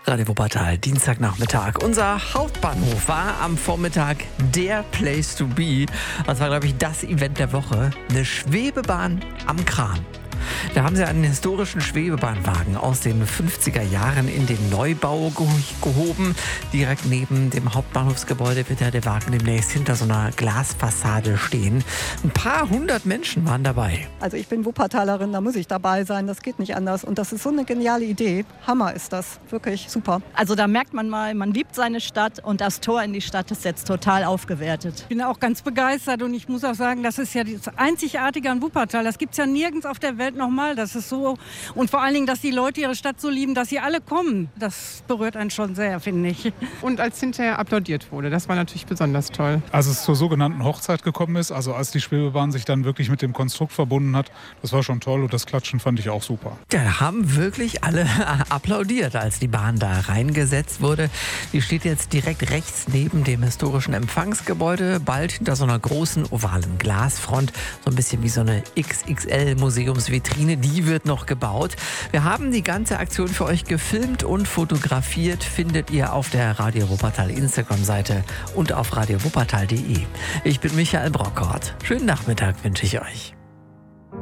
Radio Wuppertal, Dienstagnachmittag. Unser Hauptbahnhof war am Vormittag der Place to be. Das war, glaube ich, das Event der Woche. Eine Schwebebahn am Kran. Da haben sie einen historischen Schwebebahnwagen aus den 50er Jahren in den Neubau gehoben. Direkt neben dem Hauptbahnhofsgebäude wird ja der Wagen demnächst hinter so einer Glasfassade stehen. Ein paar hundert Menschen waren dabei. Also ich bin Wuppertalerin, da muss ich dabei sein, das geht nicht anders. Und das ist so eine geniale Idee. Hammer ist das, wirklich super. Also da merkt man mal, man liebt seine Stadt und das Tor in die Stadt ist jetzt total aufgewertet. Ich bin auch ganz begeistert und ich muss auch sagen, das ist ja das Einzigartige an Wuppertal. Das gibt es ja nirgends auf der Welt nochmal. Das ist so, und vor allen Dingen, dass die Leute ihre Stadt so lieben, dass sie alle kommen. Das berührt einen schon sehr, finde ich. Und als hinterher applaudiert wurde, das war natürlich besonders toll. Als es zur sogenannten Hochzeit gekommen ist, also als die Schwebebahn sich dann wirklich mit dem Konstrukt verbunden hat, das war schon toll und das Klatschen fand ich auch super. Ja, da haben wirklich alle applaudiert, als die Bahn da reingesetzt wurde. Die steht jetzt direkt rechts neben dem historischen Empfangsgebäude, bald hinter so einer großen ovalen Glasfront, so ein bisschen wie so eine XXL-Museumsvitrine. Die wird noch gebaut. Wir haben die ganze Aktion für euch gefilmt und fotografiert. Findet ihr auf der Radio Wuppertal Instagram-Seite und auf radiowuppertal.de. Ich bin Michael Brockort. Schönen Nachmittag wünsche ich euch.